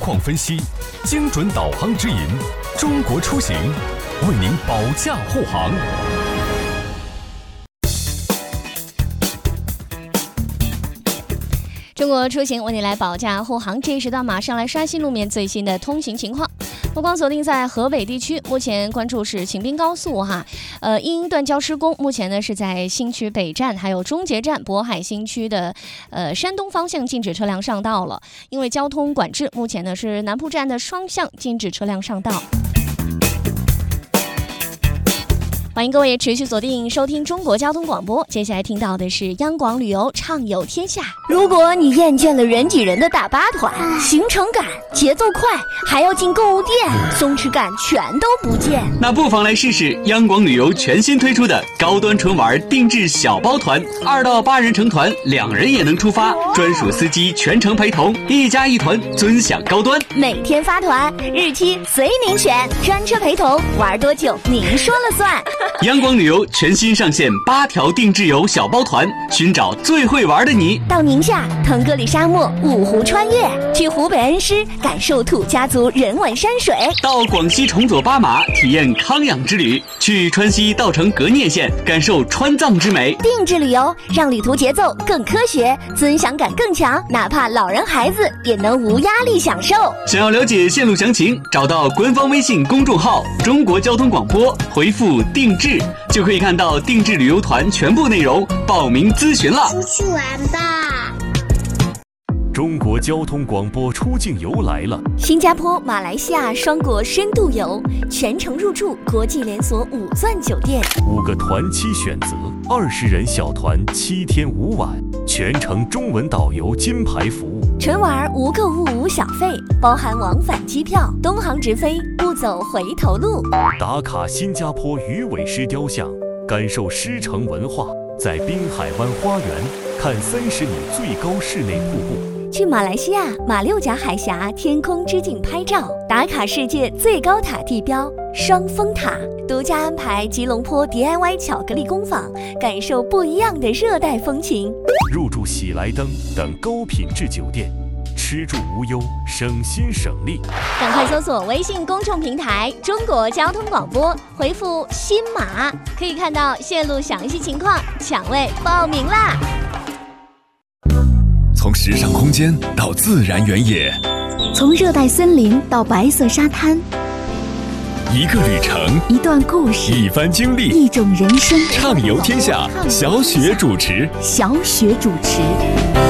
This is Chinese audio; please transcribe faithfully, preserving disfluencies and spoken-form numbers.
况分析，精准导航指引，中国出行为您保驾护航。 中国出行为你来保驾护航，这一时段马上来刷新路面最新的通行情况。目光锁定在河北地区，目前关注是秦滨高速哈，呃，因断交施工，目前呢是在新区北站还有中捷站渤海新区的呃山东方向禁止车辆上道了，因为交通管制，目前呢是南铺站的双向禁止车辆上道。欢迎各位持续锁定收听中国交通广播，接下来听到的是央广旅游畅游天下。 如果你厌倦了人挤人的大巴团，行程赶、节奏快，还要进购物店，松弛感全都不见， 那不妨来试试央广旅游全新推出的高端纯玩定制小包团，二到八人成团，两人也能出发，专属司机全程陪同，一家一团，尊享高端。 每天发团，日期随您选，专车陪同，玩多久您说了算。 央广旅游全新上线八条定制游小包团，寻找最会玩的你。 到宁夏腾格里沙漠五湖穿越，去湖北恩施感受土家族人文山水， 到广西崇左巴马体验康养之旅，去川西稻城格聂县感受川藏之美。 定制旅游让旅途节奏更科学，尊享感更强，哪怕老人孩子也能无压力享受。 想要了解线路详情，找到官方微信公众号中国交通广播，回复定制就可以看到定制旅游团全部内容，报名咨询了。 出去玩吧！ 中国交通广播出境游来了。 新加坡、马来西亚双国深度游，全程入住国际连锁五钻酒店， 五个团期选择，二十人小团，七天五晚，全程中文导游金牌服务。 纯玩无购物无小费，包含往返机票，东航直飞，不走回头路。 打卡新加坡鱼尾狮雕像，感受狮城文化，在滨海湾花园看三十米最高室内瀑布。 去马来西亚马六甲海峡天空之镜拍照，打卡世界最高塔地标双峰塔，独家安排吉隆坡 D I Y 巧克力工坊，感受不一样的热带风情。 入住喜来登等高品质酒店，吃住无忧，省心省力。 赶快搜索微信公众平台中国交通广播，回复新马可以看到线路详细情况，抢位报名啦！ 从时尚空间到自然原野， 从热带森林到白色沙滩， 一个旅程， 一段故事， 一番经历， 一种人生。 畅游天下，小雪主持。 小雪主持。